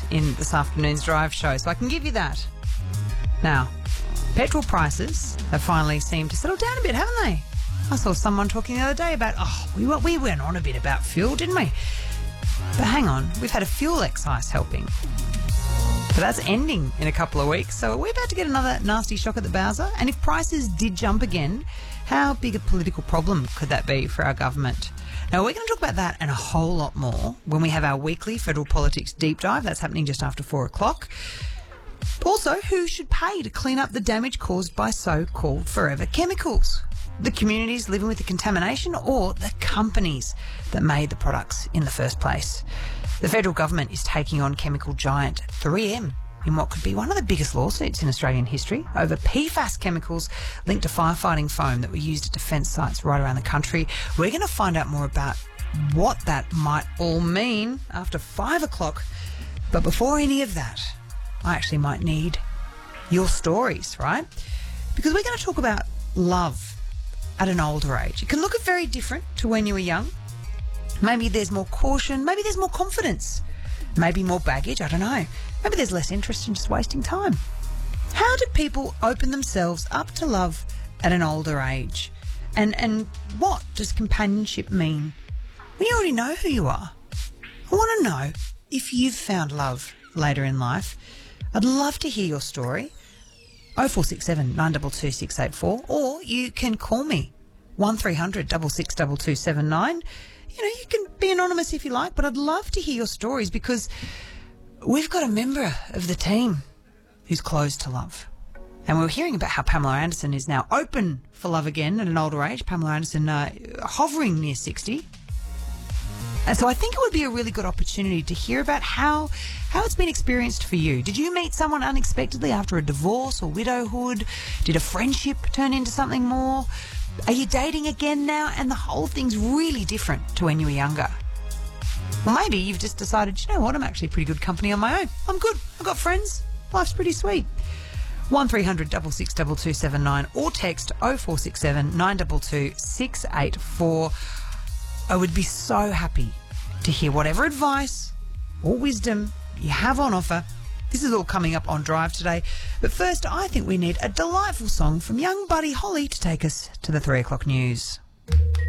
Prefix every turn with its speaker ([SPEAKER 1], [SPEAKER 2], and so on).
[SPEAKER 1] in this afternoon's drive show, so I can give you that. Now, petrol prices have finally seemed to settle down a bit, haven't they? I saw someone talking the other day about, we went on a bit about fuel, didn't we? But hang on, we've had a fuel excise helping. But that's ending in a couple of weeks, so are we about to get another nasty shock at the bowser? And if prices did jump again, how big a political problem could that be for our government? Now, we're going to talk about that and a whole lot more when we have our weekly Federal Politics Deep Dive. That's happening just after 4 o'clock. Also, who should pay to clean up the damage caused by so-called forever chemicals? The communities living with the contamination or the companies that made the products in the first place? The federal government is taking on chemical giant 3M in what could be one of the biggest lawsuits in Australian history over PFAS chemicals linked to firefighting foam that were used at defence sites right around the country. We're going to find out more about what that might all mean after 5 o'clock. But before any of that, I actually might need your stories, right? Because we're going to talk about love at an older age. It can look very different to when you were young. Maybe there's more caution, maybe there's more confidence, maybe more baggage, I don't know. Maybe there's less interest in just wasting time. How do people open themselves up to love at an older age? And what does companionship mean when you already know who you are? I want to know if you've found love later in life. I'd love to hear your story. 0467 922 684, or you can call me 1300 662279. You know, you can be anonymous if you like, but I'd love to hear your stories because we've got a member of the team who's closed to love. And we're hearing about how Pamela Anderson is now open for love again at an older age. Pamela Anderson hovering near 60. And so I think it would be a really good opportunity to hear about how it's been experienced for you. Did you meet someone unexpectedly after a divorce or widowhood? Did a friendship turn into something more? Are you dating again now and the whole thing's really different to when you were younger? Well, maybe you've just decided, you know what, I'm actually pretty good company on my own. I'm good. I've got friends. Life's pretty sweet. 1300 662279 or text 0467 922 684. I would be so happy to hear whatever advice or wisdom you have on offer. This is all coming up on Drive today. But first, I think we need a delightful song from young Buddy Holly to take us to the 3 o'clock news.